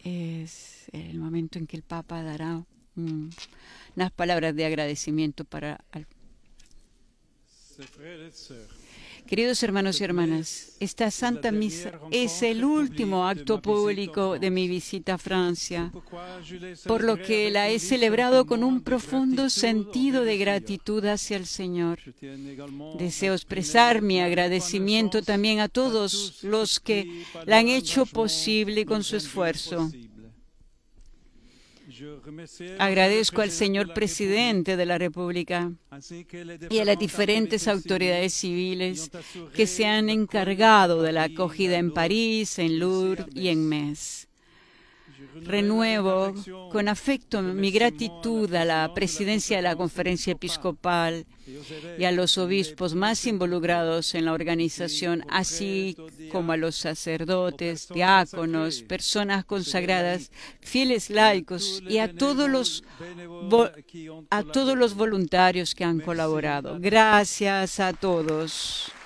es el momento en que el Papa dará unas palabras de agradecimiento para... Queridos hermanos y hermanas, esta Santa Misa es el último acto público de mi visita a Francia, por lo que la he celebrado con un profundo sentido de gratitud hacia el Señor. Deseo expresar mi agradecimiento también a todos los que la han hecho posible con su esfuerzo. Agradezco al señor presidente de la República y a las diferentes autoridades civiles que se han encargado de la acogida en París, en Lourdes y en Metz. Renuevo con afecto mi gratitud a la presidencia de la Conferencia Episcopal y a los obispos más involucrados en la organización, así como a los sacerdotes, diáconos, personas consagradas, fieles laicos y a todos los voluntarios que han colaborado. Gracias a todos.